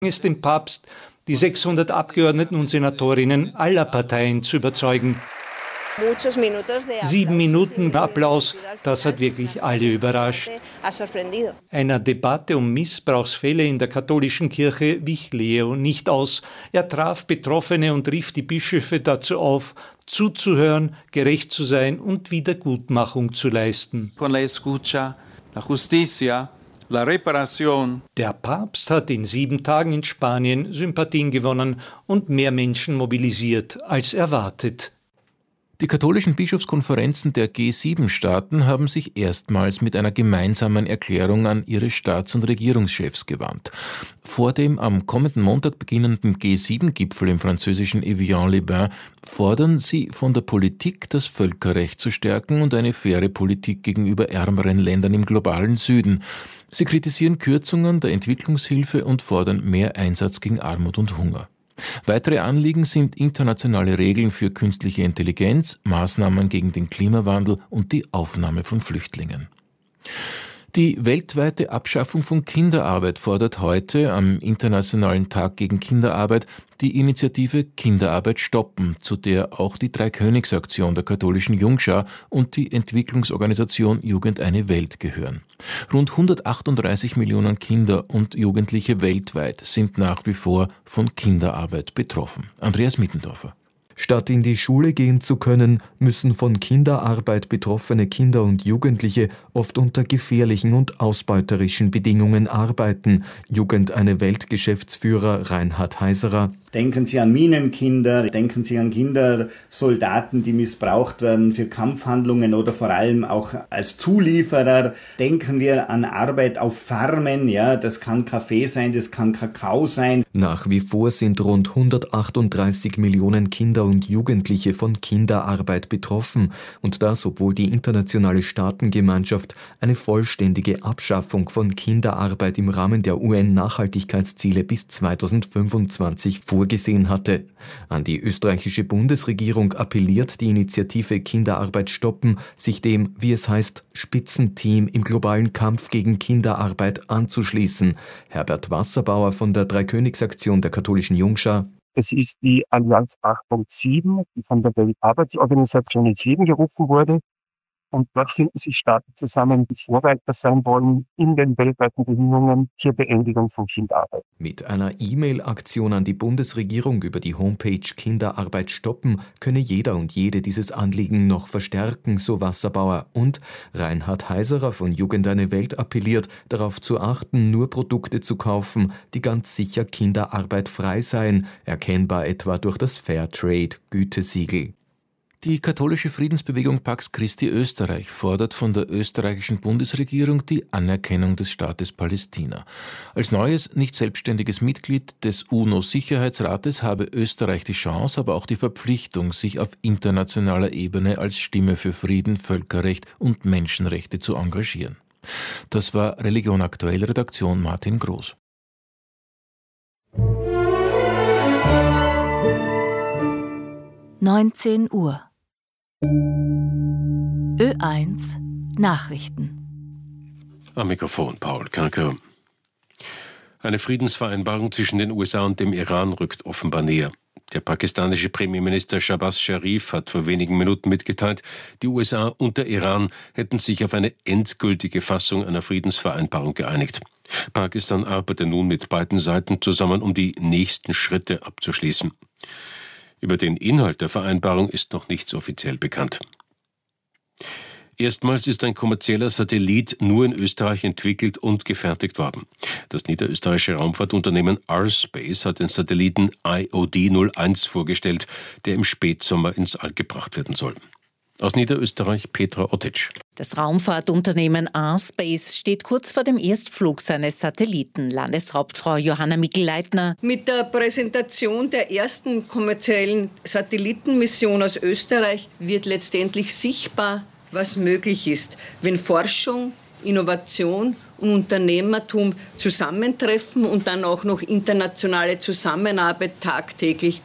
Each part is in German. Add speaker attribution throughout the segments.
Speaker 1: es dem Papst, die 600 Abgeordneten und Senatorinnen aller Parteien zu überzeugen. 7 Minuten Applaus, das hat wirklich alle überrascht. Einer Debatte um Missbrauchsfälle in der katholischen Kirche wich Leo nicht aus. Er traf Betroffene und rief die Bischöfe dazu auf, zuzuhören, gerecht zu sein und Wiedergutmachung zu leisten. Der Papst hat in 7 Tagen in Spanien Sympathien gewonnen und mehr Menschen mobilisiert als erwartet.
Speaker 2: Die katholischen Bischofskonferenzen der G7-Staaten haben sich erstmals mit einer gemeinsamen Erklärung an ihre Staats- und Regierungschefs gewandt. Vor dem am kommenden Montag beginnenden G7-Gipfel im französischen Evian-les-Bains fordern sie von der Politik, das Völkerrecht zu stärken und eine faire Politik gegenüber ärmeren Ländern im globalen Süden. Sie kritisieren Kürzungen der Entwicklungshilfe und fordern mehr Einsatz gegen Armut und Hunger. Weitere Anliegen sind internationale Regeln für künstliche Intelligenz, Maßnahmen gegen den Klimawandel und die Aufnahme von Flüchtlingen. Die weltweite Abschaffung von Kinderarbeit fordert heute am Internationalen Tag gegen Kinderarbeit die Initiative Kinderarbeit stoppen, zu der auch die Dreikönigsaktion der katholischen Jungschar und die Entwicklungsorganisation Jugend eine Welt gehören. Rund 138 Millionen Kinder und Jugendliche weltweit sind nach wie vor von Kinderarbeit betroffen. Andreas Mittendorfer.
Speaker 3: Statt in die Schule gehen zu können, müssen von Kinderarbeit betroffene Kinder und Jugendliche oft unter gefährlichen und ausbeuterischen Bedingungen arbeiten. Jugend eine Welt-Geschäftsführer Reinhard Heiserer.
Speaker 4: Denken Sie an Minenkinder, denken Sie an Kindersoldaten, die missbraucht werden für Kampfhandlungen oder vor allem auch als Zulieferer. Denken wir an Arbeit auf Farmen, ja, das kann Kaffee sein, das kann Kakao sein.
Speaker 3: Nach wie vor sind rund 138 Millionen Kinder und Jugendliche von Kinderarbeit betroffen. Und das, obwohl die internationale Staatengemeinschaft eine vollständige Abschaffung von Kinderarbeit im Rahmen der UN-Nachhaltigkeitsziele bis 2025 vorgesehen hatte. An die österreichische Bundesregierung appelliert die Initiative Kinderarbeit stoppen, sich dem, wie es heißt, Spitzenteam im globalen Kampf gegen Kinderarbeit anzuschließen. Herbert Wasserbauer von der Dreikönigsaktion der katholischen Jungschar.
Speaker 5: Es ist die Allianz 8.7, die von der Weltarbeitsorganisation ins Leben gerufen wurde. Und dort finden sich Staaten zusammen, die Vorreiter sein wollen in den weltweiten Bemühungen zur Beendigung von Kinderarbeit.
Speaker 3: Mit einer E-Mail-Aktion an die Bundesregierung über die Homepage Kinderarbeit stoppen könne jeder und jede dieses Anliegen noch verstärken, so Wasserbauer. Und Reinhard Heiserer von Jugend eine Welt appelliert, darauf zu achten, nur Produkte zu kaufen, die ganz sicher Kinderarbeit frei seien, erkennbar etwa durch das Fairtrade-Gütesiegel.
Speaker 2: Die katholische Friedensbewegung Pax Christi Österreich fordert von der österreichischen Bundesregierung die Anerkennung des Staates Palästina. Als neues, nicht selbstständiges Mitglied des UNO-Sicherheitsrates habe Österreich die Chance, aber auch die Verpflichtung, sich auf internationaler Ebene als Stimme für Frieden, Völkerrecht und Menschenrechte zu engagieren. Das war Religion aktuell, Redaktion Martin Groß.
Speaker 6: (19 Uhr) Ö1 Nachrichten.
Speaker 7: Am Mikrofon Paul Kanker. Eine Friedensvereinbarung zwischen den USA und dem Iran rückt offenbar näher. Der pakistanische Premierminister Shahbaz Sharif hat vor wenigen Minuten mitgeteilt, die USA und der Iran hätten sich auf eine endgültige Fassung einer Friedensvereinbarung geeinigt. Pakistan arbeitet nun mit beiden Seiten zusammen, um die nächsten Schritte abzuschließen. Über den Inhalt der Vereinbarung ist noch nichts offiziell bekannt. Erstmals ist ein kommerzieller Satellit nur in Österreich entwickelt und gefertigt worden. Das niederösterreichische Raumfahrtunternehmen R-Space hat den Satelliten IOD-01 vorgestellt, der im Spätsommer ins All gebracht werden soll. Aus Niederösterreich Petra Ottitsch.
Speaker 8: Das Raumfahrtunternehmen R-Space steht kurz vor dem Erstflug seines Satelliten. Landeshauptfrau Johanna Mikl-Leitner.
Speaker 9: Mit der Präsentation der ersten kommerziellen Satellitenmission aus Österreich wird letztendlich sichtbar, was möglich ist, wenn Forschung, Innovation und Unternehmertum zusammentreffen und dann auch noch internationale Zusammenarbeit tagtäglich auch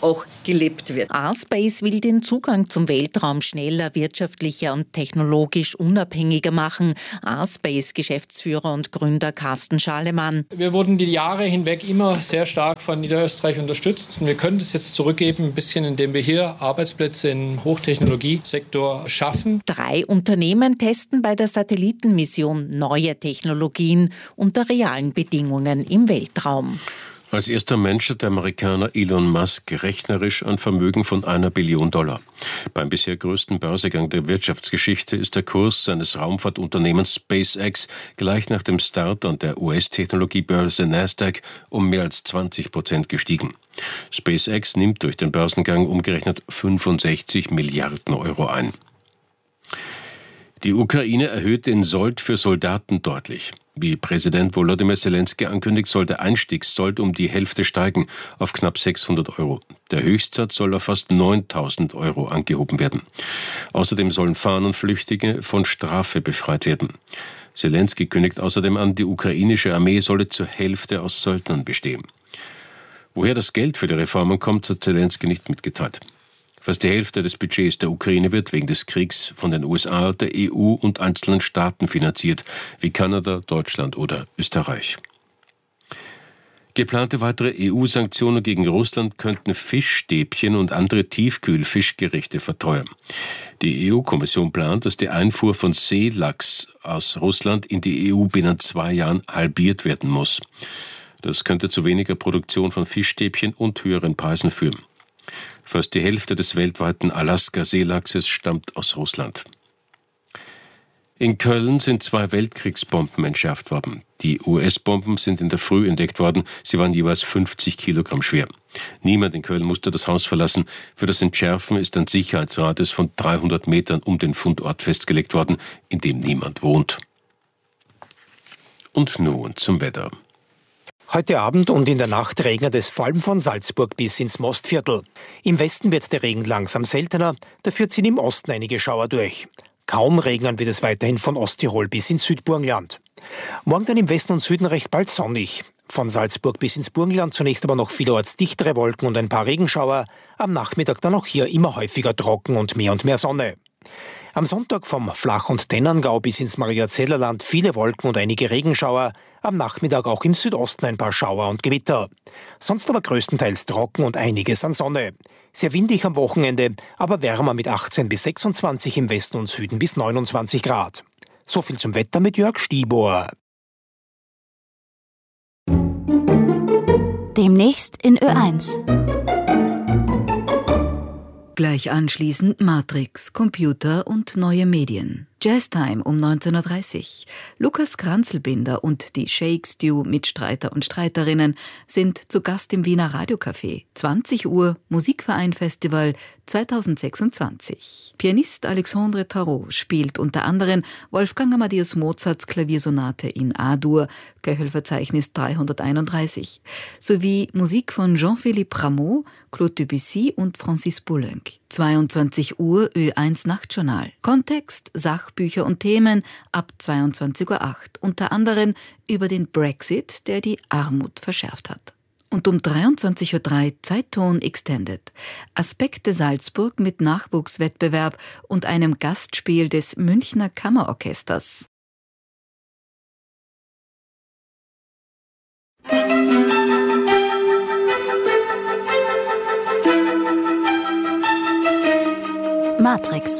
Speaker 9: gelebt wird.
Speaker 8: R-Space will den Zugang zum Weltraum schneller, wirtschaftlicher und technologisch unabhängiger machen. R-Space-Geschäftsführer und Gründer Carsten Schalemann.
Speaker 10: Wir wurden die Jahre hinweg immer sehr stark von Niederösterreich unterstützt. Und wir können das jetzt zurückgeben, ein bisschen, indem wir hier Arbeitsplätze im Hochtechnologiesektor schaffen.
Speaker 8: 3 Unternehmen testen bei der Satellitenmission neue Technologien unter realen Bedingungen im Weltraum.
Speaker 7: Als erster Mensch hat der Amerikaner Elon Musk rechnerisch ein Vermögen von $1 Billion. Beim bisher größten Börsegang der Wirtschaftsgeschichte ist der Kurs seines Raumfahrtunternehmens SpaceX gleich nach dem Start an der US-Technologiebörse Nasdaq um mehr als 20% gestiegen. SpaceX nimmt durch den Börsengang umgerechnet 65 Milliarden Euro ein. Die Ukraine erhöht den Sold für Soldaten deutlich. Wie Präsident Volodymyr Zelensky ankündigt, soll der Einstiegssold um die Hälfte steigen, auf knapp 600 €. Der Höchstsatz soll auf fast 9.000 € angehoben werden. Außerdem sollen Fahnenflüchtige von Strafe befreit werden. Zelensky kündigt außerdem an, die ukrainische Armee solle zur Hälfte aus Söldnern bestehen. Woher das Geld für die Reformen kommt, hat Zelensky nicht mitgeteilt. Fast die Hälfte des Budgets der Ukraine wird wegen des Kriegs von den USA, der EU und einzelnen Staaten finanziert, wie Kanada, Deutschland oder Österreich. Geplante weitere EU-Sanktionen gegen Russland könnten Fischstäbchen und andere Tiefkühlfischgerichte verteuern. Die EU-Kommission plant, dass die Einfuhr von Seelachs aus Russland in die EU binnen 2 Jahren halbiert werden muss. Das könnte zu weniger Produktion von Fischstäbchen und höheren Preisen führen. Fast die Hälfte des weltweiten Alaska-Seelachses stammt aus Russland. In Köln sind 2 Weltkriegsbomben entschärft worden. Die US-Bomben sind in der Früh entdeckt worden. Sie waren jeweils 50 Kilogramm schwer. Niemand in Köln musste das Haus verlassen. Für das Entschärfen ist ein Sicherheitsradius von 300 Metern um den Fundort festgelegt worden, in dem niemand wohnt. Und nun zum Wetter.
Speaker 11: Heute Abend und in der Nacht regnet es vor allem von Salzburg bis ins Mostviertel. Im Westen wird der Regen langsam seltener, dafür ziehen im Osten einige Schauer durch. Kaum regnen wird es weiterhin von Osttirol bis ins Südburgenland. Morgen dann im Westen und Süden recht bald sonnig. Von Salzburg bis ins Burgenland zunächst aber noch vielerorts dichtere Wolken und ein paar Regenschauer. Am Nachmittag dann auch hier immer häufiger trocken und mehr Sonne. Am Sonntag vom Flach- und Tennangau bis ins Mariazellerland viele Wolken und einige Regenschauer. Am Nachmittag auch im Südosten ein paar Schauer und Gewitter. Sonst aber größtenteils trocken und einiges an Sonne. Sehr windig am Wochenende, aber wärmer mit 18 bis 26 im Westen und Süden bis 29 Grad. So viel zum Wetter mit Jörg Stiebohr.
Speaker 6: Demnächst in Ö1.
Speaker 12: Gleich anschließend Matrix, Computer und neue Medien. Jazztime um 19:30 Uhr. Lukas Kranzelbinder und die Shake Stew Mitstreiter und Streiterinnen sind zu Gast im Wiener Radiocafé. 20 Uhr Musikverein Festival 2026. Pianist Alexandre Tarot spielt unter anderem Wolfgang Amadeus Mozarts Klaviersonate in A-Dur, Köchelverzeichnis 331, sowie Musik von Jean-Philippe Rameau, Claude Debussy und Francis Poulenc. 22 Uhr Ö1 Nachtjournal. Kontext, Sachbücher und Themen ab 22:08 Uhr, unter anderem über den Brexit, der die Armut verschärft hat. Und um 23:03 Uhr Zeitton Extended. Aspekte Salzburg mit Nachwuchswettbewerb und einem Gastspiel des Münchner Kammerorchesters.
Speaker 6: Matrix.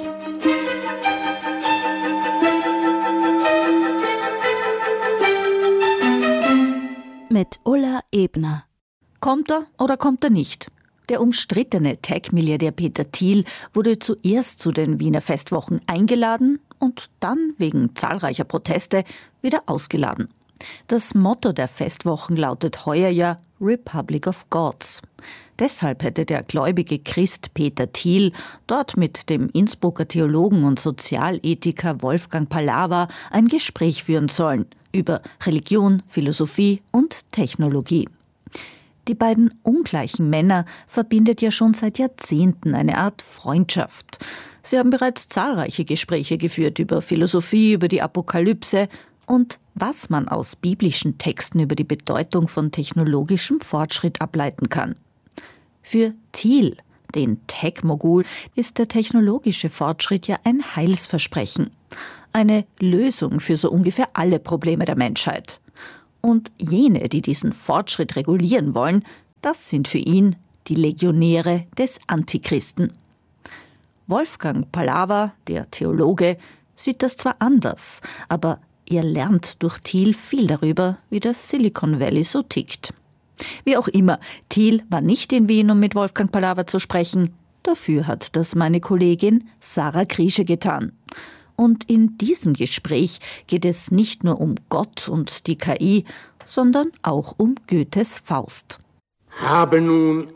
Speaker 6: Mit Ulla Ebner.
Speaker 13: Kommt er oder kommt er nicht? Der umstrittene Tech-Milliardär Peter Thiel wurde zuerst zu den Wiener Festwochen eingeladen und dann wegen zahlreicher Proteste wieder ausgeladen. Das Motto der Festwochen lautet heuer ja Republic of Gods. Deshalb hätte der gläubige Christ Peter Thiel dort mit dem Innsbrucker Theologen und Sozialethiker Wolfgang Pallava ein Gespräch führen sollen über Religion, Philosophie und Technologie. Die beiden ungleichen Männer verbindet ja schon seit Jahrzehnten eine Art Freundschaft. Sie haben bereits zahlreiche Gespräche geführt über Philosophie, über die Apokalypse und was man aus biblischen Texten über die Bedeutung von technologischem Fortschritt ableiten kann. Für Thiel den Tech-Mogul, ist der technologische Fortschritt ja ein Heilsversprechen. Eine Lösung für so ungefähr alle Probleme der Menschheit. Und jene, die diesen Fortschritt regulieren wollen, das sind für ihn die Legionäre des Antichristen. Wolfgang Pallava, der Theologe, sieht das zwar anders, aber er lernt durch Thiel viel darüber, wie das Silicon Valley so tickt. Wie auch immer, Thiel war nicht in Wien, um mit Wolfgang Pallava zu sprechen. Dafür hat das meine Kollegin Sarah Kriesche getan. Und in diesem Gespräch geht es nicht nur um Gott und die KI, sondern auch um Goethes Faust.
Speaker 14: Habe nun,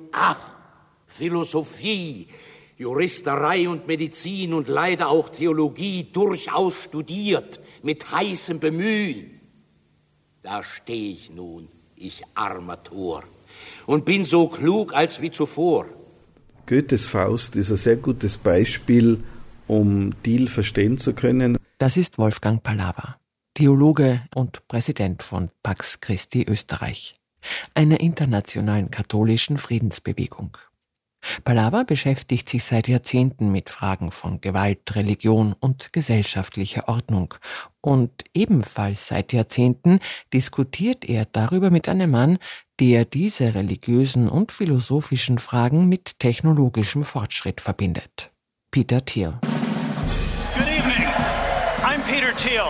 Speaker 14: Philosophie, Juristerei und Medizin und leider auch Theologie durchaus studiert, mit heißem Bemühen. Da stehe ich nun, ich armer Tor, und bin so klug als wie zuvor.
Speaker 15: Goethes Faust ist ein sehr gutes Beispiel, um Thiel verstehen zu können.
Speaker 16: Das ist Wolfgang Pallava, Theologe und Präsident von Pax Christi Österreich, einer internationalen katholischen Friedensbewegung. Pallava beschäftigt sich seit Jahrzehnten mit Fragen von Gewalt, Religion und gesellschaftlicher Ordnung. Und ebenfalls seit Jahrzehnten diskutiert er darüber mit einem Mann, der diese religiösen und philosophischen Fragen mit technologischem Fortschritt verbindet. Peter Thiel.
Speaker 17: Good evening. I'm Peter Thiel.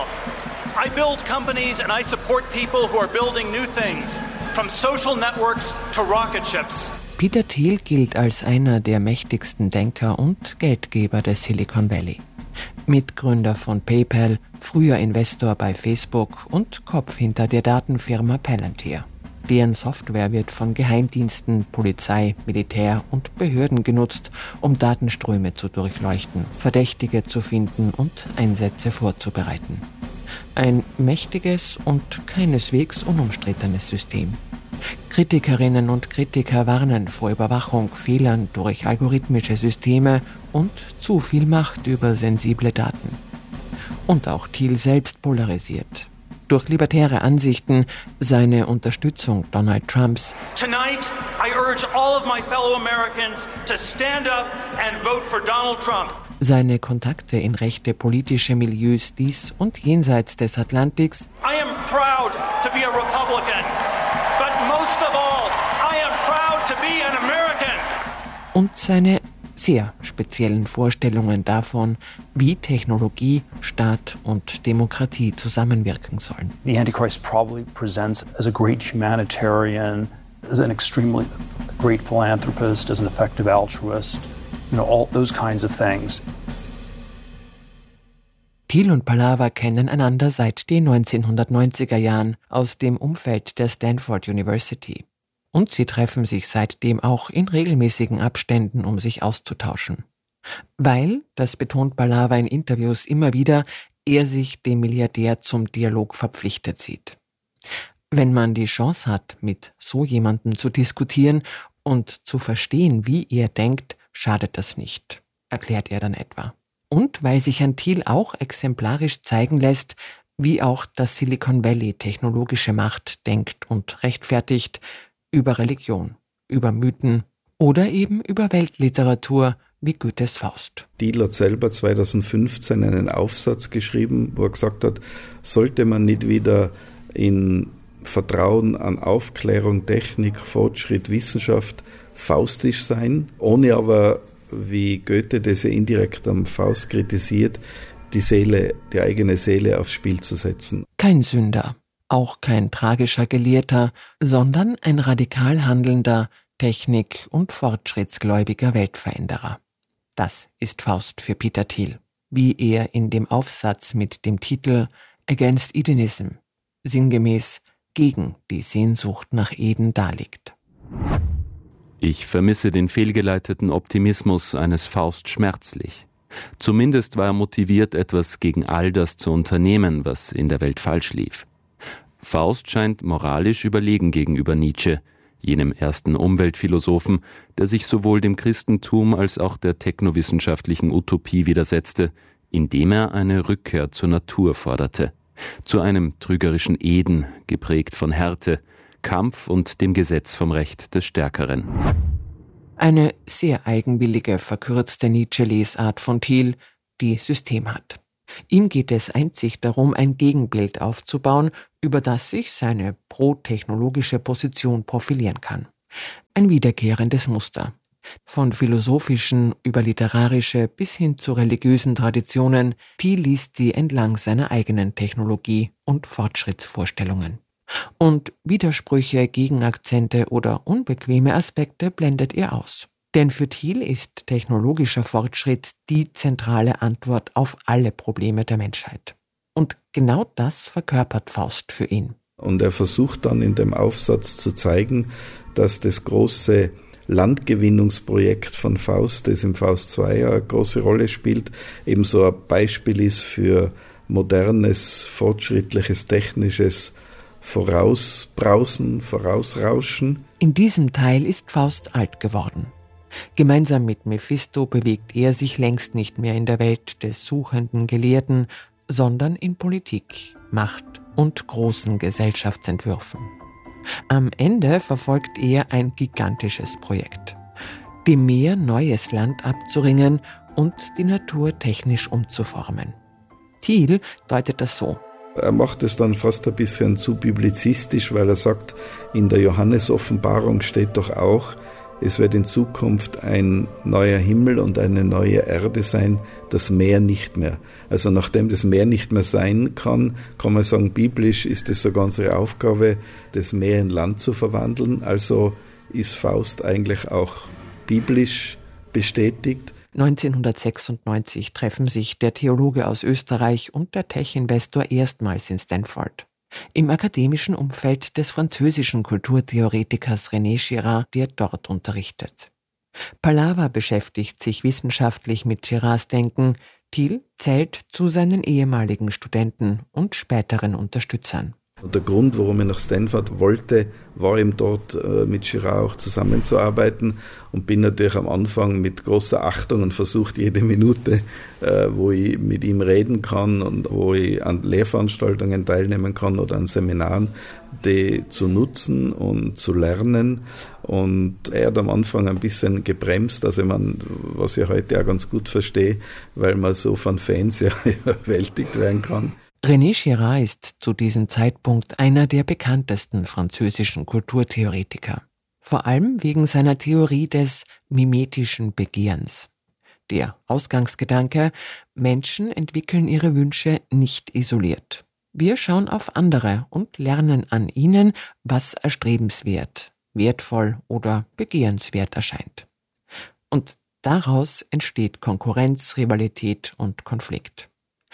Speaker 17: I build companies and I support people who are building new things, from social networks to rocket ships.
Speaker 16: Peter Thiel gilt als einer der mächtigsten Denker und Geldgeber des Silicon Valley. Mitgründer von PayPal, früher Investor bei Facebook und Kopf hinter der Datenfirma Palantir. Deren Software wird von Geheimdiensten, Polizei, Militär und Behörden genutzt, um Datenströme zu durchleuchten, Verdächtige zu finden und Einsätze vorzubereiten. Ein mächtiges und keineswegs unumstrittenes System. Kritikerinnen und Kritiker warnen vor Überwachung, Fehlern durch algorithmische Systeme und zu viel Macht über sensible Daten. Und auch Thiel selbst polarisiert. Durch libertäre Ansichten, seine Unterstützung Donald Trumps.
Speaker 17: Tonight, I urge all of my fellow Americans to stand up and vote for Donald Trump.
Speaker 16: Seine Kontakte in rechte politische Milieus dies und jenseits des Atlantiks.
Speaker 17: I am proud to be a Republican, but most of all, I am proud to be an American.
Speaker 16: Und seine sehr speziellen Vorstellungen davon, wie Technologie, Staat und Demokratie zusammenwirken sollen.
Speaker 18: The Antichrist probably presents as a great humanitarian, as an extremely great philanthropist, as an effective altruist, all those kinds of things.
Speaker 16: Thiel und Pallava kennen einander seit den 1990er Jahren aus dem Umfeld der Stanford University. Und sie treffen sich seitdem auch in regelmäßigen Abständen, um sich auszutauschen. Weil, das betont Pallava in Interviews immer wieder, er sich dem Milliardär zum Dialog verpflichtet sieht. Wenn man die Chance hat, mit so jemandem zu diskutieren und zu verstehen, wie er denkt, schadet das nicht, erklärt er dann etwa. Und weil sich an Thiel auch exemplarisch zeigen lässt, wie auch das Silicon Valley technologische Macht denkt und rechtfertigt, über Religion, über Mythen oder eben über Weltliteratur wie Goethes Faust.
Speaker 15: Thiel hat selber 2015 einen Aufsatz geschrieben, wo er gesagt hat, sollte man nicht wieder in Vertrauen an Aufklärung, Technik, Fortschritt, Wissenschaft faustisch sein, ohne aber, wie Goethe das ja indirekt am Faust kritisiert, die eigene Seele aufs Spiel zu setzen.
Speaker 16: Kein Sünder. Auch kein tragischer Gelehrter, sondern ein radikal handelnder, technik- und fortschrittsgläubiger Weltveränderer. Das ist Faust für Peter Thiel, wie er in dem Aufsatz mit dem Titel Against Edenism, sinngemäß gegen die Sehnsucht nach Eden darlegt.
Speaker 19: Ich vermisse den fehlgeleiteten Optimismus eines Faust schmerzlich. Zumindest war er motiviert, etwas gegen all das zu unternehmen, was in der Welt falsch lief. Faust scheint moralisch überlegen gegenüber Nietzsche, jenem ersten Umweltphilosophen, der sich sowohl dem Christentum als auch der technowissenschaftlichen Utopie widersetzte, indem er eine Rückkehr zur Natur forderte, zu einem trügerischen Eden, geprägt von Härte, Kampf und dem Gesetz vom Recht des Stärkeren.
Speaker 16: Eine sehr eigenwillige, verkürzte Nietzsche-Lesart von Thiel, die System hat. Ihm geht es einzig darum, ein Gegenbild aufzubauen, über das sich seine pro-technologische Position profilieren kann. Ein wiederkehrendes Muster. Von philosophischen über literarische bis hin zu religiösen Traditionen, Thiel liest sie entlang seiner eigenen Technologie- und Fortschrittsvorstellungen. Und Widersprüche, Gegenakzente oder unbequeme Aspekte blendet er aus. Denn für Thiel ist technologischer Fortschritt die zentrale Antwort auf alle Probleme der Menschheit. Und genau das verkörpert Faust für ihn.
Speaker 15: Und er versucht dann in dem Aufsatz zu zeigen, dass das große Landgewinnungsprojekt von Faust, das im Faust 2 eine große Rolle spielt, eben so ein Beispiel ist für modernes, fortschrittliches, technisches Vorausbrausen, Vorausrauschen.
Speaker 16: In diesem Teil ist Faust alt geworden. Gemeinsam mit Mephisto bewegt er sich längst nicht mehr in der Welt des suchenden Gelehrten, sondern in Politik, Macht und großen Gesellschaftsentwürfen. Am Ende verfolgt er ein gigantisches Projekt: dem Meer neues Land abzuringen und die Natur technisch umzuformen. Thiel deutet das so.
Speaker 15: Er macht es dann fast ein bisschen zu biblizistisch, weil er sagt, in der Johannes-Offenbarung steht doch auch, es wird in Zukunft ein neuer Himmel und eine neue Erde sein, das Meer nicht mehr. Also nachdem das Meer nicht mehr sein kann, kann man sagen, biblisch ist es sogar unsere Aufgabe, das Meer in Land zu verwandeln. Also ist Faust eigentlich auch biblisch bestätigt.
Speaker 16: 1996 treffen sich der Theologe aus Österreich und der Tech-Investor erstmals in Stanford. Im akademischen Umfeld des französischen Kulturtheoretikers René Girard, der dort unterrichtet. Pallava beschäftigt sich wissenschaftlich mit Girards Denken, Thiel zählt zu seinen ehemaligen Studenten und späteren Unterstützern.
Speaker 15: Und der Grund, warum ich nach Stanford wollte, war eben dort mit Girard auch zusammenzuarbeiten und bin natürlich am Anfang mit großer Achtung und versucht jede Minute, wo ich mit ihm reden kann und wo ich an Lehrveranstaltungen teilnehmen kann oder an Seminaren, die zu nutzen und zu lernen. Und er hat am Anfang ein bisschen gebremst, also was ich heute auch ganz gut verstehe, weil man so von Fans ja überwältigt werden kann.
Speaker 16: René Girard ist zu diesem Zeitpunkt einer der bekanntesten französischen Kulturtheoretiker. Vor allem wegen seiner Theorie des mimetischen Begehrens. Der Ausgangsgedanke: Menschen entwickeln ihre Wünsche nicht isoliert. Wir schauen auf andere und lernen an ihnen, was erstrebenswert, wertvoll oder begehrenswert erscheint. Und daraus entsteht Konkurrenz, Rivalität und Konflikt.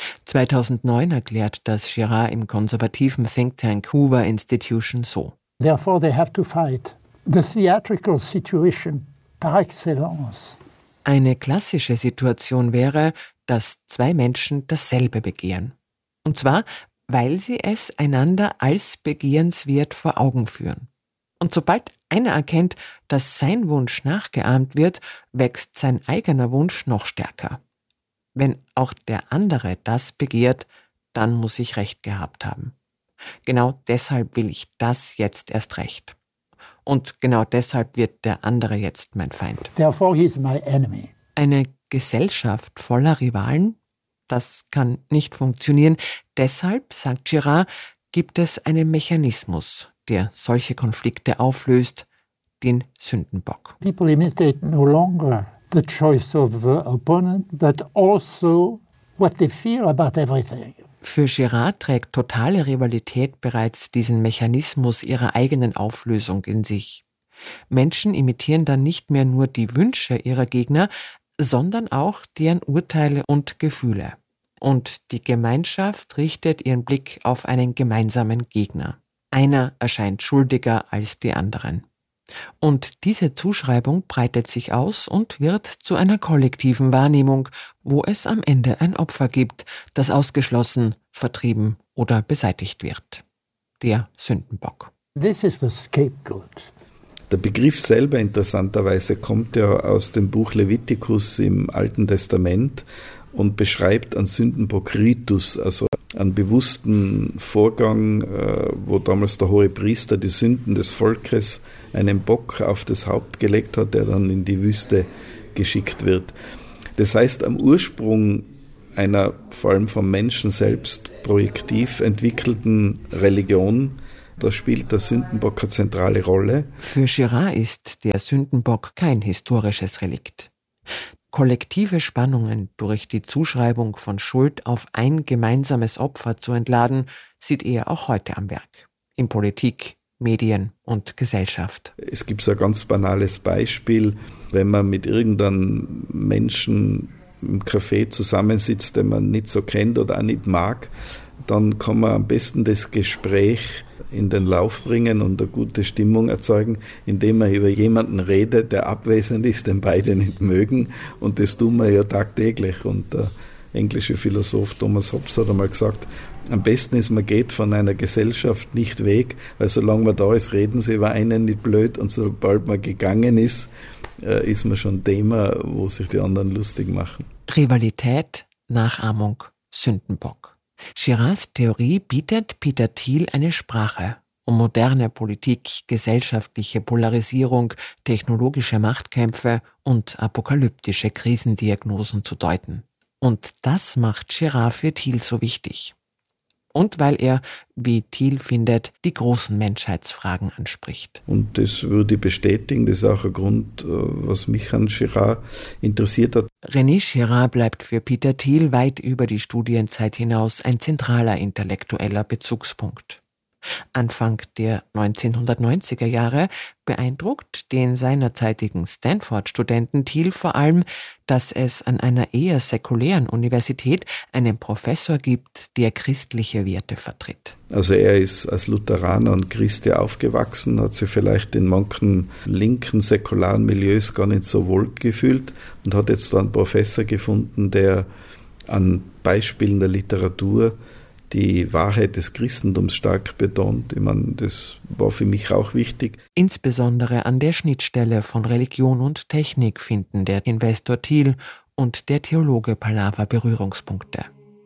Speaker 16: 2009 erklärt das Girard im konservativen Think Tank Hoover Institution so.
Speaker 20: Therefore they have to fight the theatrical situation par excellence.
Speaker 16: Eine klassische Situation wäre, dass zwei Menschen dasselbe begehren. Und zwar, weil sie es einander als begehrenswert vor Augen führen. Und sobald einer erkennt, dass sein Wunsch nachgeahmt wird, wächst sein eigener Wunsch noch stärker. Wenn auch der andere das begehrt, dann muss ich recht gehabt haben. Genau deshalb will ich das jetzt erst recht. Und genau deshalb wird der andere jetzt mein Feind.
Speaker 20: Therefore he is my enemy.
Speaker 16: Eine Gesellschaft voller Rivalen? Das kann nicht funktionieren. Deshalb, sagt Girard, gibt es einen Mechanismus, der solche Konflikte auflöst, den Sündenbock.
Speaker 20: People imitate no longer the choice of the opponent, but also what they feel about everything.
Speaker 16: Für Girard trägt totale Rivalität bereits diesen Mechanismus ihrer eigenen Auflösung in sich. Menschen imitieren dann nicht mehr nur die Wünsche ihrer Gegner, sondern auch deren Urteile und Gefühle. Und die Gemeinschaft richtet ihren Blick auf einen gemeinsamen Gegner. Einer erscheint schuldiger als die anderen. Und diese Zuschreibung breitet sich aus und wird zu einer kollektiven Wahrnehmung, wo es am Ende ein Opfer gibt, das ausgeschlossen, vertrieben oder beseitigt wird. Der Sündenbock.
Speaker 20: This is the scapegoat.
Speaker 15: Der Begriff selber interessanterweise kommt ja aus dem Buch Levitikus im Alten Testament und beschreibt einen Sündenbock-Ritus, also einen bewussten Vorgang, wo damals der Hohepriester die Sünden des Volkes einen Bock auf das Haupt gelegt hat, der dann in die Wüste geschickt wird. Das heißt, am Ursprung einer vor allem vom Menschen selbst projektiv entwickelten Religion, da spielt der Sündenbock eine zentrale Rolle.
Speaker 16: Für Girard ist der Sündenbock kein historisches Relikt. Kollektive Spannungen durch die Zuschreibung von Schuld auf ein gemeinsames Opfer zu entladen, sieht er auch heute am Werk. In Politik, Medien und Gesellschaft.
Speaker 15: Es gibt so ein ganz banales Beispiel, wenn man mit irgendeinem Menschen im Café zusammensitzt, den man nicht so kennt oder auch nicht mag, dann kann man am besten das Gespräch in den Lauf bringen und eine gute Stimmung erzeugen, indem man über jemanden redet, der abwesend ist, den beide nicht mögen. Und das tun wir ja tagtäglich. Und der englische Philosoph Thomas Hobbes hat einmal gesagt, am besten ist, man geht von einer Gesellschaft nicht weg, weil solange man da ist, reden sie über einen nicht blöd, und sobald man gegangen ist, ist man schon Thema, wo sich die anderen lustig machen.
Speaker 16: Rivalität, Nachahmung, Sündenbock. Girards Theorie bietet Peter Thiel eine Sprache, um moderne Politik, gesellschaftliche Polarisierung, technologische Machtkämpfe und apokalyptische Krisendiagnosen zu deuten. Und das macht Girard für Thiel so wichtig. Und weil er, wie Thiel findet, die großen Menschheitsfragen anspricht.
Speaker 15: Und das würde ich bestätigen, das ist auch ein Grund, was mich an Girard interessiert hat.
Speaker 16: René Girard bleibt für Peter Thiel weit über die Studienzeit hinaus ein zentraler intellektueller Bezugspunkt. Anfang der 1990er Jahre beeindruckt den seinerzeitigen Stanford-Studenten Thiel vor allem, dass es an einer eher säkulären Universität einen Professor gibt, der christliche Werte vertritt.
Speaker 15: Also er ist als Lutheraner und Christ aufgewachsen, hat sich vielleicht in manchen linken, säkularen Milieus gar nicht so wohl gefühlt und hat jetzt da einen Professor gefunden, der an Beispielen der Literatur die Wahrheit des Christentums stark betont. Ich meine, das war für mich auch wichtig.
Speaker 16: Insbesondere an der Schnittstelle von Religion und Technik finden der Investor Thiel und der Theologe Pallava Berührungspunkte.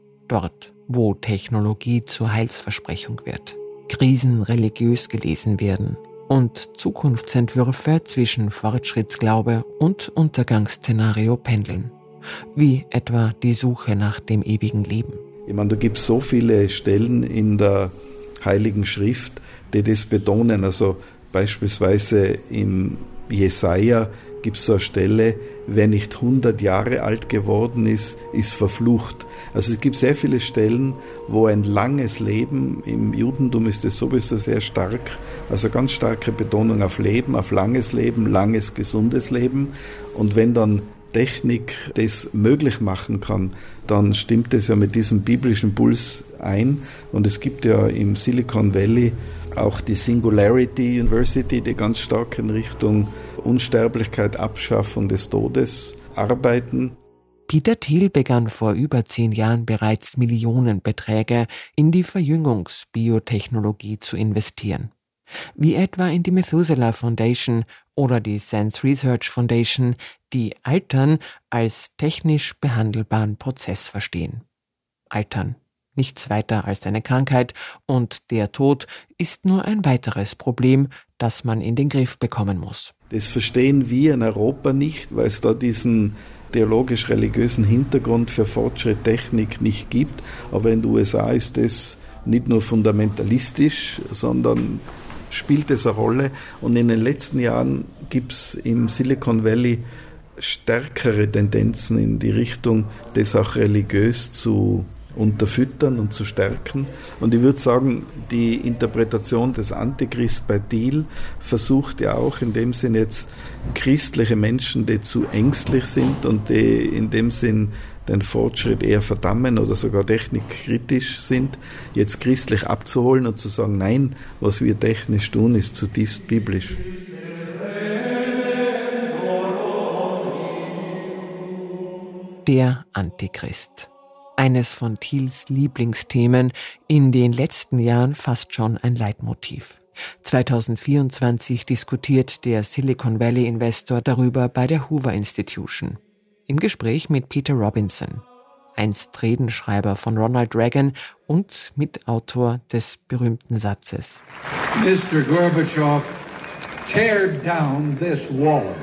Speaker 16: Dort, wo Technologie zur Heilsversprechung wird, Krisen religiös gelesen werden und Zukunftsentwürfe zwischen Fortschrittsglaube und Untergangsszenario pendeln, wie etwa die Suche nach dem ewigen Leben.
Speaker 15: Ich meine, da gibt es so viele Stellen in der Heiligen Schrift, die das betonen. Also beispielsweise im Jesaja gibt es so eine Stelle, wer nicht 100 Jahre alt geworden ist, ist verflucht. Also es gibt sehr viele Stellen, wo ein langes Leben, im Judentum ist das sowieso sehr stark, also ganz starke Betonung auf Leben, auf langes Leben, langes, gesundes Leben. Und wenn dann Technik das möglich machen kann, dann stimmt es ja mit diesem biblischen Puls ein. Und es gibt ja im Silicon Valley auch die Singularity University, die ganz stark in Richtung Unsterblichkeit, Abschaffung des Todes arbeiten.
Speaker 16: Peter Thiel begann vor über 10 Jahren bereits Millionenbeträge in die Verjüngungsbiotechnologie zu investieren. Wie etwa in die Methuselah Foundation oder die Sense Research Foundation, die Altern als technisch behandelbaren Prozess verstehen. Altern, nichts weiter als eine Krankheit, und der Tod ist nur ein weiteres Problem, das man in den Griff bekommen muss.
Speaker 15: Das verstehen wir in Europa nicht, weil es da diesen theologisch-religiösen Hintergrund für Fortschritt, Technik nicht gibt. Aber in den USA ist das nicht nur fundamentalistisch, sondern spielt es eine Rolle. Und in den letzten Jahren gibt es im Silicon Valley stärkere Tendenzen in die Richtung, das auch religiös zu unterfüttern und zu stärken. Und ich würde sagen, die Interpretation des Antichrist bei Thiel versucht ja auch in dem Sinn jetzt christliche Menschen, die zu ängstlich sind und die in dem Sinn den Fortschritt eher verdammen oder sogar technikkritisch sind, jetzt christlich abzuholen und zu sagen, nein, was wir technisch tun, ist zutiefst biblisch.
Speaker 16: Der Antichrist. Eines von Thiels Lieblingsthemen, in den letzten Jahren fast schon ein Leitmotiv. 2024 diskutiert der Silicon Valley Investor darüber bei der Hoover Institution. Im Gespräch mit Peter Robinson. einst Redenschreiber von Ronald Reagan und Mitautor des berühmten Satzes:
Speaker 21: Mr. Gorbatschow, tear down this wall.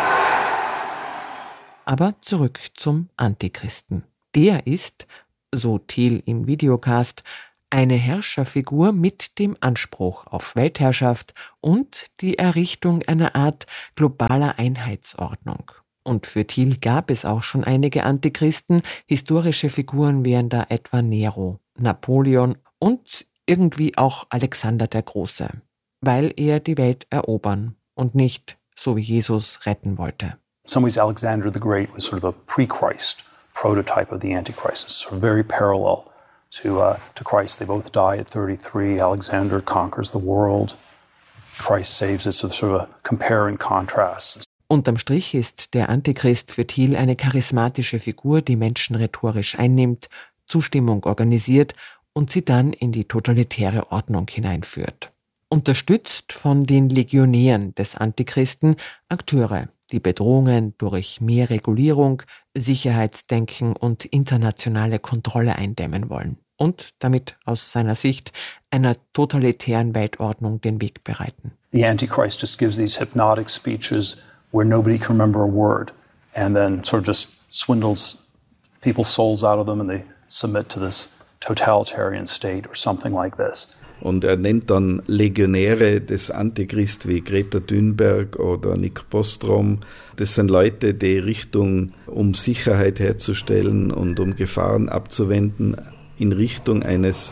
Speaker 16: Aber zurück zum Antichristen. Der ist, so Thiel im Videocast, eine Herrscherfigur mit dem Anspruch auf Weltherrschaft und die Errichtung einer Art globaler Einheitsordnung. Und für Thiel gab es auch schon einige Antichristen. Historische Figuren wären da etwa Nero, Napoleon und irgendwie auch Alexander der Große, weil er die Welt erobern und nicht, so wie Jesus, retten wollte.
Speaker 18: In some ways, Alexander the Great was sort of a pre-Christ prototype of the Antichrist. It's sort of very parallel to Christ. They both die at 33. Alexander conquers the world. Christ saves it. So sort of a compare and contrast.
Speaker 16: Unterm Strich ist der Antichrist für Thiel eine charismatische Figur, die Menschen rhetorisch einnimmt, Zustimmung organisiert und sie dann in die totalitäre Ordnung hineinführt. Unterstützt von den Legionären des Antichristen, Akteure, die Bedrohungen durch mehr Regulierung, Sicherheitsdenken und internationale Kontrolle eindämmen wollen und damit aus seiner Sicht einer totalitären Weltordnung den Weg bereiten.
Speaker 18: The Antichrist just gives these hypnotic speeches where nobody can remember a word and then sort of just swindles people's souls out of them and they submit to this totalitarian state or something like this.
Speaker 15: Und er nennt dann Legionäre des Antichrist wie Greta Thunberg oder Nick Bostrom. Das sind Leute, die Richtung, um Sicherheit herzustellen und um Gefahren abzuwenden, in Richtung eines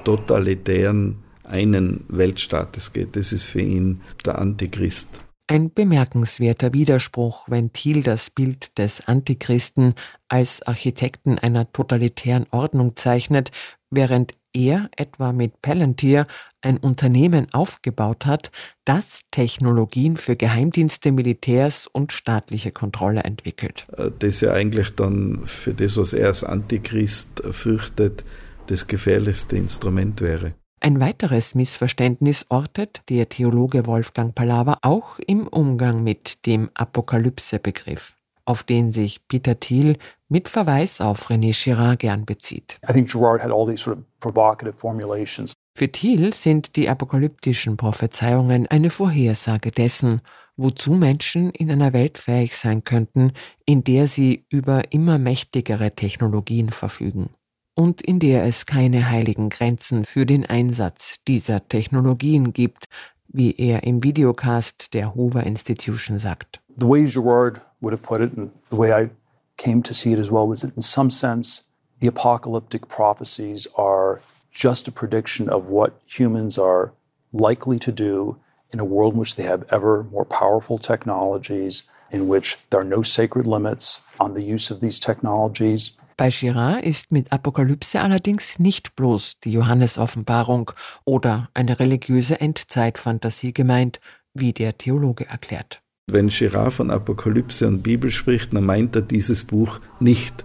Speaker 15: totalitären einen Weltstaates geht. Das ist für ihn der Antichrist.
Speaker 16: Ein bemerkenswerter Widerspruch, wenn Thiel das Bild des Antichristen als Architekten einer totalitären Ordnung zeichnet, während er etwa mit Palantir ein Unternehmen aufgebaut hat, das Technologien für Geheimdienste, Militärs und staatliche Kontrolle entwickelt.
Speaker 15: Das ja eigentlich dann für das, was er als Antichrist fürchtet, das gefährlichste Instrument wäre.
Speaker 16: Ein weiteres Missverständnis ortet der Theologe Wolfgang Pallava auch im Umgang mit dem Apokalypse-Begriff, auf den sich Peter Thiel mit Verweis auf René Girard gern bezieht.
Speaker 18: I think Girard had all these sort of provocative formulations.
Speaker 16: Für Thiel sind die apokalyptischen Prophezeiungen eine Vorhersage dessen, wozu Menschen in einer Welt fähig sein könnten, in der sie über immer mächtigere Technologien verfügen und in der es keine heiligen Grenzen für den Einsatz dieser Technologien gibt, wie er im Videocast der Hoover Institution sagt.
Speaker 18: The way Girard would have put it, and the way I came to see it as well, was that in some sense, the apocalyptic prophecies are just a prediction of what humans are likely to do in a world in which they have ever more powerful technologies, in which there are no sacred limits on the use of these technologies.
Speaker 16: Bei Girard ist mit Apokalypse allerdings nicht bloß die Johannes-Offenbarung oder eine religiöse Endzeitfantasie gemeint, wie der Theologe erklärt.
Speaker 15: Wenn Girard von Apokalypse und Bibel spricht, dann meint er dieses Buch nicht,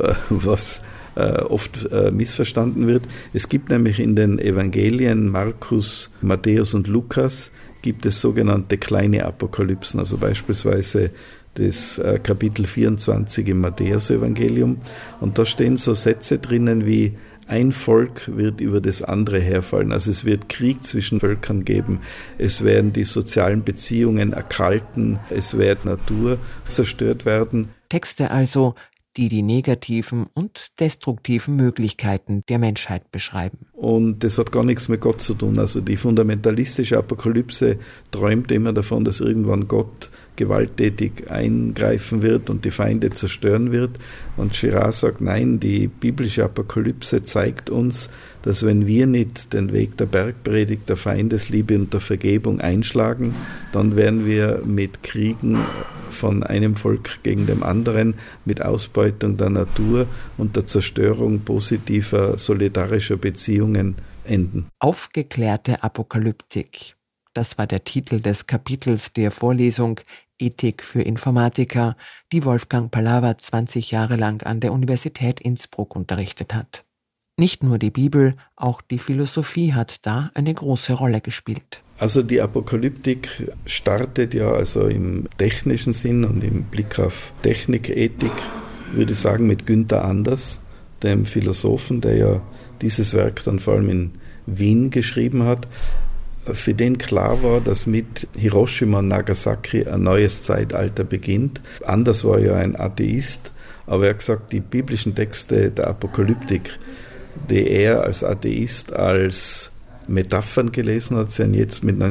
Speaker 15: was oft missverstanden wird. Es gibt nämlich in den Evangelien Markus, Matthäus und Lukas gibt es sogenannte kleine Apokalypsen, also beispielsweise das Kapitel 24 im Matthäus-Evangelium. Und da stehen so Sätze drinnen wie: Ein Volk wird über das andere herfallen. Also es wird Krieg zwischen Völkern geben. Es werden die sozialen Beziehungen erkalten. Es wird Natur zerstört werden.
Speaker 16: Texte also, die die negativen und destruktiven Möglichkeiten der Menschheit beschreiben.
Speaker 15: Und das hat gar nichts mit Gott zu tun. Also die fundamentalistische Apokalypse träumt immer davon, dass irgendwann Gott gewalttätig eingreifen wird und die Feinde zerstören wird. Und Girard sagt, nein, die biblische Apokalypse zeigt uns, dass wenn wir nicht den Weg der Bergpredigt, der Feindesliebe und der Vergebung einschlagen, dann werden wir mit Kriegen von einem Volk gegen dem anderen, mit Ausbeutung der Natur und der Zerstörung positiver, solidarischer Beziehungen enden.
Speaker 16: Aufgeklärte Apokalyptik. Das war der Titel des Kapitels der Vorlesung Ethik für Informatiker, die Wolfgang Pallava 20 Jahre lang an der Universität Innsbruck unterrichtet hat. Nicht nur die Bibel, auch die Philosophie hat da eine große Rolle gespielt.
Speaker 15: Also die Apokalyptik startet ja also im technischen Sinn und im Blick auf Technik, Ethik, würde ich sagen, mit Günther Anders. dem Philosophen, der ja dieses Werk dann vor allem in Wien geschrieben hat, für den klar war, dass mit Hiroshima und Nagasaki ein neues Zeitalter beginnt. Anders war ja ein Atheist, aber er hat gesagt, die biblischen Texte der Apokalyptik, die er als Atheist als Metaphern gelesen hat, sind jetzt mit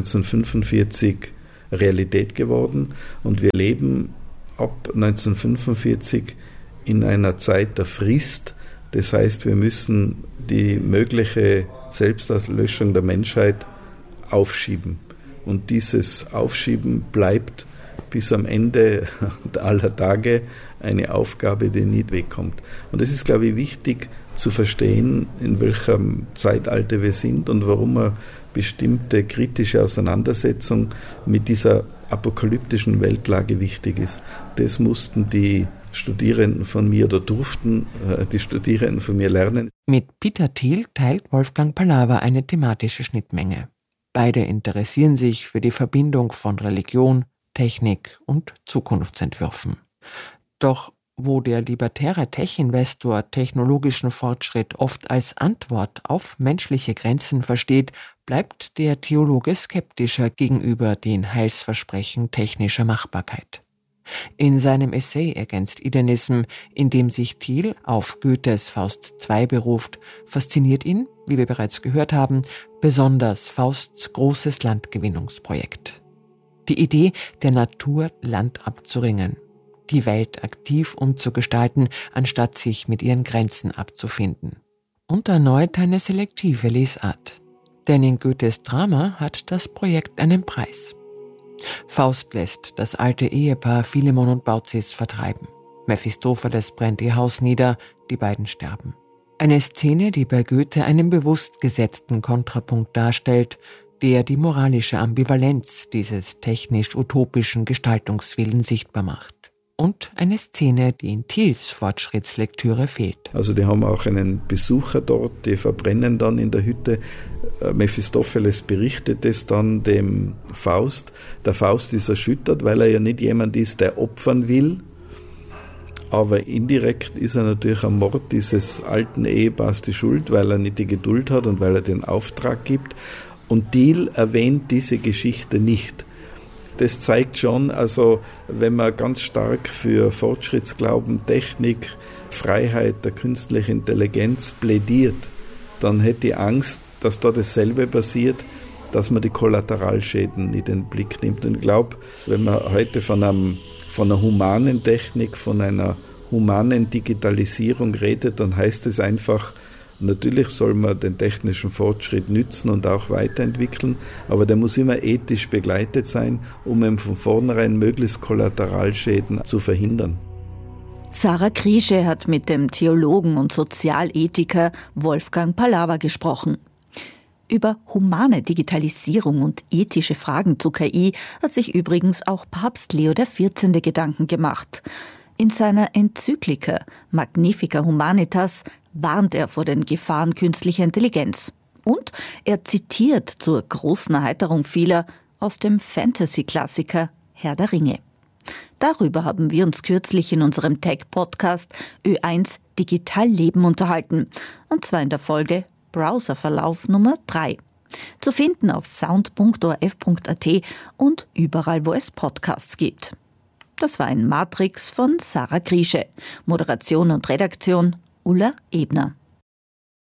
Speaker 15: 1945 Realität geworden. Und wir leben ab 1945 in einer Zeit der Frist. Das heißt, wir müssen die mögliche Selbstauslöschung der Menschheit aufschieben. Und dieses Aufschieben bleibt bis am Ende aller Tage eine Aufgabe, die nicht wegkommt. Und es ist, glaube ich, wichtig zu verstehen, in welchem Zeitalter wir sind und warum eine bestimmte kritische Auseinandersetzung mit dieser apokalyptischen Weltlage wichtig ist. Das mussten die Studierenden von mir oder durften die Studierenden von mir lernen.
Speaker 16: Mit Peter Thiel teilt Wolfgang Palawa eine thematische Schnittmenge. Beide interessieren sich für die Verbindung von Religion, Technik und Zukunftsentwürfen. Doch wo der libertäre Tech-Investor technologischen Fortschritt oft als Antwort auf menschliche Grenzen versteht, bleibt der Theologe skeptischer gegenüber den Heilsversprechen technischer Machbarkeit. In seinem Essay ergänzt Idenism, in dem sich Thiel auf Goethes Faust II beruft, fasziniert ihn, wie wir bereits gehört haben, besonders Fausts großes Landgewinnungsprojekt. Die Idee, der Natur Land abzuringen, die Welt aktiv umzugestalten, anstatt sich mit ihren Grenzen abzufinden. Und erneut eine selektive Lesart. Denn in Goethes Drama hat das Projekt einen Preis. Faust lässt das alte Ehepaar Philemon und Baucis vertreiben. Mephistopheles brennt ihr Haus nieder, die beiden sterben. Eine Szene, die bei Goethe einen bewusst gesetzten Kontrapunkt darstellt, der die moralische Ambivalenz dieses technisch-utopischen Gestaltungswillens sichtbar macht. Und eine Szene, die in Thiels Fortschrittslektüre fehlt.
Speaker 15: Also die haben auch einen Besucher dort, die verbrennen dann in der Hütte. Mephistopheles berichtet es dann dem Faust. Der Faust ist erschüttert, weil er ja nicht jemand ist, der opfern will. Aber indirekt ist er natürlich am Mord dieses alten Ehepaars die Schuld, weil er nicht die Geduld hat und weil er den Auftrag gibt. Und Thiel erwähnt diese Geschichte nicht. Das zeigt schon, also wenn man ganz stark für Fortschrittsglauben, Technik, Freiheit der künstlichen Intelligenz plädiert, dann hätte ich Angst, dass da dasselbe passiert, dass man die Kollateralschäden nicht in den Blick nimmt. Und ich glaube, wenn man heute von einer humanen Technik, von einer humanen Digitalisierung redet, dann heißt es einfach, natürlich soll man den technischen Fortschritt nützen und auch weiterentwickeln, aber der muss immer ethisch begleitet sein, um eben von vornherein möglichst Kollateralschäden zu verhindern.
Speaker 13: Sarah Kriesche hat mit dem Theologen und Sozialethiker Wolfgang Palawa gesprochen. Über humane Digitalisierung und ethische Fragen zu KI hat sich übrigens auch Papst Leo XIV. Gedanken gemacht. In seiner Enzyklika Magnifica Humanitas warnt er vor den Gefahren künstlicher Intelligenz. Und er zitiert zur großen Erheiterung vieler aus dem Fantasy-Klassiker Herr der Ringe. Darüber haben wir uns kürzlich in unserem Tech-Podcast Ö1 Digital Leben unterhalten. Und zwar in der Folge Browserverlauf Nummer 3. Zu finden auf sound.orf.at und überall, wo es Podcasts gibt. Das war ein Matrix von Sarah Kriesche. Moderation und Redaktion Ulla Ebner.